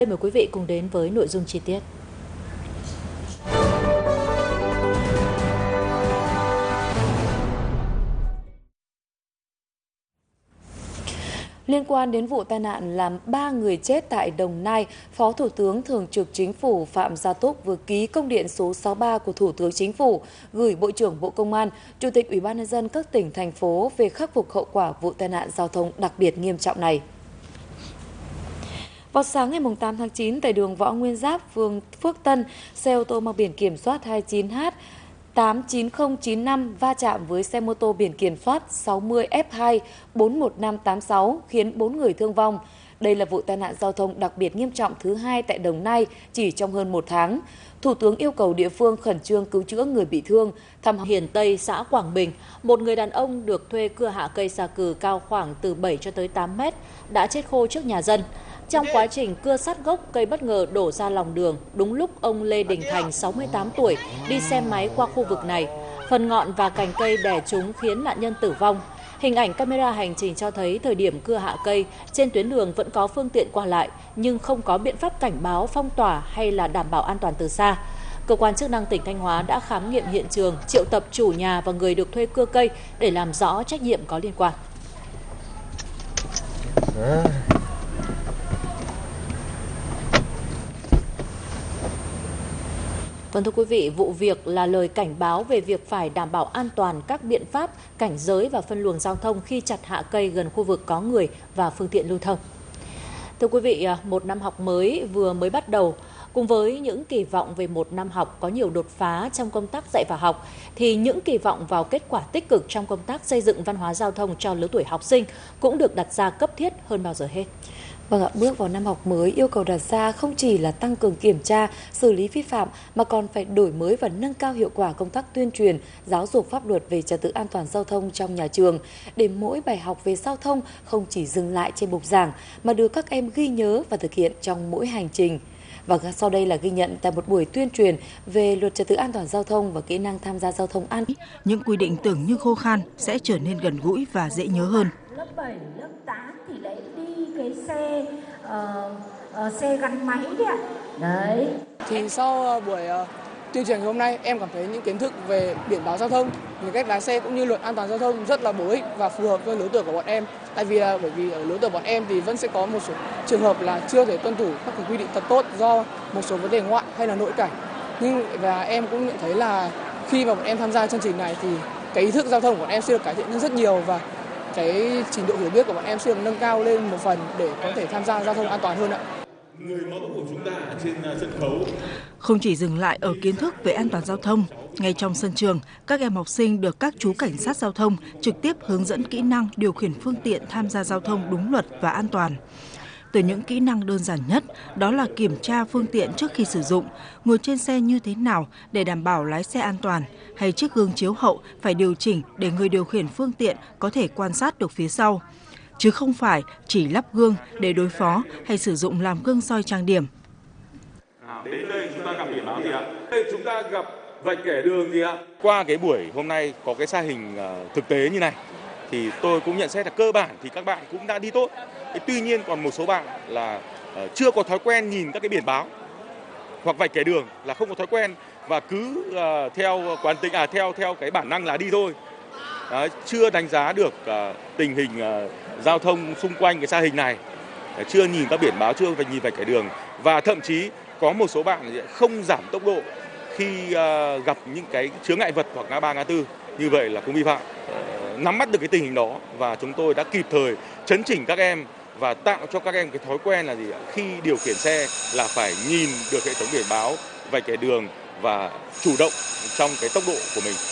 Mời quý vị cùng đến với nội dung chi tiết. Liên quan đến vụ tai nạn làm 3 người chết tại Đồng Nai, Phó Thủ tướng Thường trực Chính phủ Phạm Gia Túc vừa ký công điện số 63 của Thủ tướng Chính phủ gửi Bộ trưởng Bộ Công an, Chủ tịch Ủy ban nhân dân các tỉnh, thành phố về khắc phục hậu quả vụ tai nạn giao thông đặc biệt nghiêm trọng này. Vào sáng ngày 8 tháng 9, tại đường Võ Nguyên Giáp, phường Phước Tân, xe ô tô mang biển kiểm soát 29H 89095 va chạm với xe mô tô biển kiểm soát 60F2 41586 khiến 4 người thương vong. Đây là vụ tai nạn giao thông đặc biệt nghiêm trọng thứ hai tại Đồng Nai chỉ trong hơn 1 tháng. Thủ tướng yêu cầu địa phương khẩn trương cứu chữa người bị thương. Thăm Hiền Tây, xã Quảng Bình, một người đàn ông được thuê cưa hạ cây xà cừ cao khoảng từ 7 cho tới 8 mét đã chết khô trước nhà dân. Trong quá trình cưa sát gốc, cây bất ngờ đổ ra lòng đường. Đúng lúc ông Lê Đình Thành, 68 tuổi, đi xe máy qua khu vực này. Phần ngọn và cành cây đè trúng khiến nạn nhân tử vong. Hình ảnh camera hành trình cho thấy thời điểm cưa hạ cây, trên tuyến đường vẫn có phương tiện qua lại, nhưng không có biện pháp cảnh báo, phong tỏa hay là đảm bảo an toàn từ xa. Cơ quan chức năng tỉnh Thanh Hóa đã khám nghiệm hiện trường, triệu tập chủ nhà và người được thuê cưa cây để làm rõ trách nhiệm có liên quan. Vâng, thưa quý vị, vụ việc là lời cảnh báo về việc phải đảm bảo an toàn các biện pháp cảnh giới và phân luồng giao thông khi chặt hạ cây gần khu vực có người và phương tiện lưu thông. Thưa quý vị, một năm học mới vừa mới bắt đầu, cùng với những kỳ vọng về một năm học có nhiều đột phá trong công tác dạy và học, thì những kỳ vọng vào kết quả tích cực trong công tác xây dựng văn hóa giao thông cho lứa tuổi học sinh cũng được đặt ra cấp thiết hơn bao giờ hết. Vâng ạ, bước vào năm học mới, yêu cầu đặt ra không chỉ là tăng cường kiểm tra, xử lý vi phạm mà còn phải đổi mới và nâng cao hiệu quả công tác tuyên truyền, giáo dục pháp luật về trật tự an toàn giao thông trong nhà trường, để mỗi bài học về giao thông không chỉ dừng lại trên bục giảng mà được các em ghi nhớ và thực hiện trong mỗi hành trình. Và sau đây là ghi nhận tại một buổi tuyên truyền về luật trật tự an toàn giao thông và kỹ năng tham gia giao thông an. Những quy định tưởng như khô khan sẽ trở nên gần gũi và dễ nhớ hơn. Lớp 7, lớp 8 thì lại đi cái xe gắn máy đấy ạ. Đấy. Thì sau buổi tuyên truyền hôm nay, em cảm thấy những kiến thức về biển báo giao thông, những cách lái xe cũng như luật an toàn giao thông rất là bổ ích và phù hợp với lứa tuổi của bọn em. Tại vì bởi vì ở lứa tuổi bọn em thì vẫn sẽ có một số trường hợp là chưa thể tuân thủ các quy định thật tốt do một số vấn đề ngoại hay là nội cảnh. Và em cũng nhận thấy là khi mà bọn em tham gia chương trình này thì cái ý thức giao thông của bọn em sẽ được cải thiện hơn rất nhiều và cái trình độ hiểu biết của bọn em sẽ được nâng cao lên một phần để có thể tham gia giao thông an toàn hơn ạ. Người mẫu của chúng ta trên sân khấu. Không chỉ dừng lại ở kiến thức về an toàn giao thông, ngay trong sân trường, các em học sinh được các chú cảnh sát giao thông trực tiếp hướng dẫn kỹ năng điều khiển phương tiện tham gia giao thông đúng luật và an toàn. Từ những kỹ năng đơn giản nhất, đó là kiểm tra phương tiện trước khi sử dụng, ngồi trên xe như thế nào để đảm bảo lái xe an toàn, hay chiếc gương chiếu hậu phải điều chỉnh để người điều khiển phương tiện có thể quan sát được phía sau, chứ không phải chỉ lắp gương để đối phó hay sử dụng làm gương soi trang điểm. Đến đây chúng ta gặp biển báo gì ạ? Đây chúng ta gặp vạch kẻ đường gì ạ? Qua cái buổi hôm nay có cái sa hình thực tế như này thì tôi cũng nhận xét là cơ bản thì các bạn cũng đã đi tốt. Tuy nhiên còn một số bạn là chưa có thói quen nhìn các cái biển báo hoặc vạch kẻ đường, là không có thói quen và cứ theo quán tính theo cái bản năng là đi thôi. Đấy, chưa đánh giá được tình hình giao thông xung quanh cái sa hình này, chưa nhìn các biển báo, chưa nhìn vạch kẻ đường, và thậm chí có một số bạn không giảm tốc độ khi gặp những cái chướng ngại vật hoặc ngã ba ngã tư, như vậy là cũng vi phạm. Nắm bắt được cái tình hình đó và chúng tôi đã kịp thời chấn chỉnh các em và tạo cho các em cái thói quen là gì ạ? Khi điều khiển xe là phải nhìn được hệ thống biển báo, vạch kẻ đường và chủ động trong cái tốc độ của mình.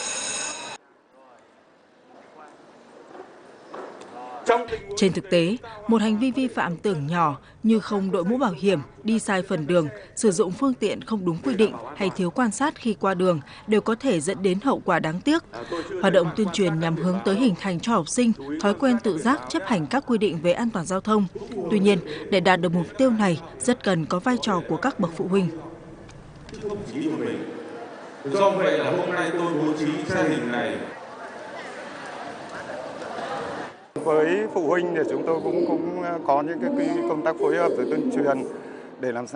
Trên thực tế, một hành vi vi phạm tưởng nhỏ như không đội mũ bảo hiểm, đi sai phần đường, sử dụng phương tiện không đúng quy định hay thiếu quan sát khi qua đường đều có thể dẫn đến hậu quả đáng tiếc. Hoạt động tuyên truyền nhằm hướng tới hình thành cho học sinh thói quen tự giác chấp hành các quy định về an toàn giao thông. Tuy nhiên, để đạt được mục tiêu này, rất cần có vai trò của các bậc phụ huynh. Do vậy là hôm nay tôi bố trí sa hình này. Với phụ huynh thì chúng tôi cũng có những cái công tác phối hợp về tuyên truyền để làm sao